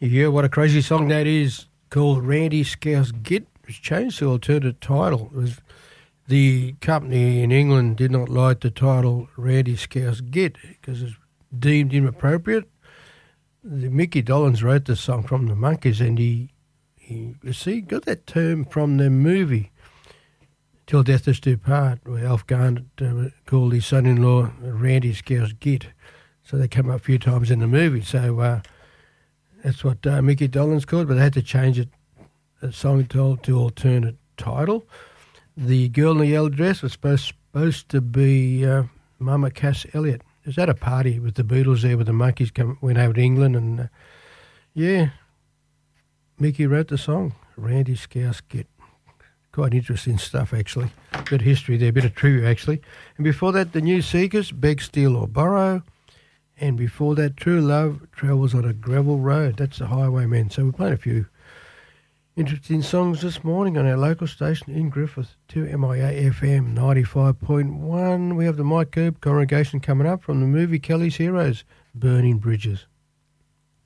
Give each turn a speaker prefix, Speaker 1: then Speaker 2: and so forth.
Speaker 1: Yeah, what a crazy song that is, called Randy Scouse Git. It was changed to alternate title. It was the company in England did not like the title Randy Scouse Git because it's deemed inappropriate. Mickey Dolenz wrote the song from the Monkees, and he got that term from the movie Till Death Us Do Part, where Alf Garnett called his son-in-law Randy Scouse Git. So they come up a few times in the movie. So that's what Mickey Dolenz called, but they had to change it, the song to alternate title. The girl in the yellow dress was supposed to be Mama Cass Elliot. It was at a party with the Beatles there, with the Monkees went over to England, and Mickey wrote the song, Randy Scouse Git. Quite interesting stuff, actually. Bit of history there, bit of trivia, actually. And before that, the New Seekers, Beg, Steal or Borrow. And before that, True Love Travels on a Gravel Road. That's the Highwaymen. So we're playing a few interesting songs this morning on our local station in Griffith, 2MIA FM 95.1. We have the Mike Kerb congregation coming up from the movie Kelly's Heroes, Burning Bridges.